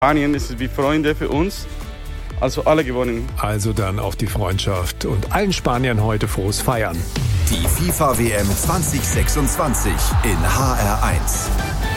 Spanien ist wie Freunde für uns. Also alle gewonnen. Also dann auf die Freundschaft und allen Spaniern heute frohes Feiern. Die FIFA-WM 2026 in HR1.